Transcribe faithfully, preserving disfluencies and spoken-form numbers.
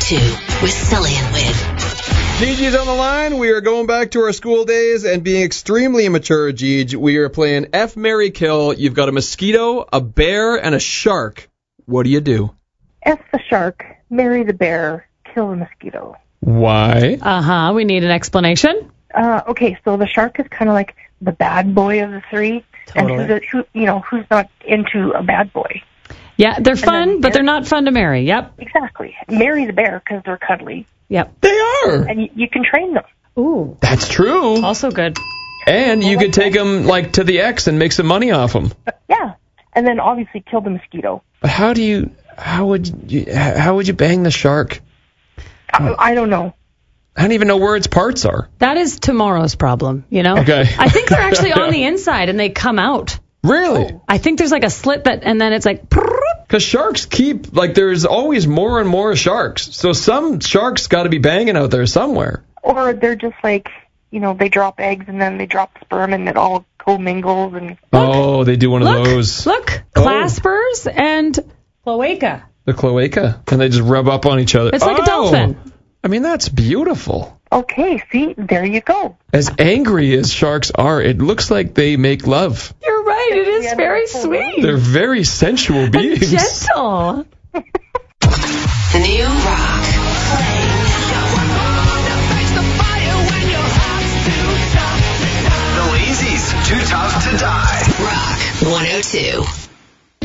two with Sully and Wid. Gigi's on the line. We are going back to our school days and being extremely immature, Gigi. We are playing F, Marry, Kill. You've got a mosquito, a bear, and a shark. What do you do? F the shark, marry the bear, kill the mosquito. Why? Uh-huh. We need an explanation. Uh, okay, so the shark is kind of like the bad boy of the three. Totally. And who's, a, who, you know, who's not into a bad boy? Yeah, they're fun, then, but yeah. they're not fun to marry. Yep. Exactly. Marry the bear because they're cuddly. Yep. They are. And you, you can train them. Ooh. That's true. Also good. And you could take them like to the X and make some money off them. Yeah. And then obviously kill the mosquito. But how do you? How would you? How would you bang the shark? I, I don't know. I don't even know where its parts are. That is tomorrow's problem, you know? Okay. I think they're actually on the inside and they come out. Really? I think there's like a slit that, and then it's like... Because sharks keep, like, there's always more and more sharks. So some sharks got to be banging out there somewhere. Or they're just like, you know, they drop eggs and then they drop sperm and it all commingles and... Oh, they do one of Look, those. look, Oh. claspers and cloaca. The cloaca. And they just rub up on each other. It's like oh. a dolphin. I mean, that's beautiful. Okay, see, there you go. As angry as sharks are, it looks like they make love. You're right, it is Yeah, very that's so sweet. They're very sensual And beings. gentle. The new rock. The Lazy's Too Tough to Die. Rock one oh two.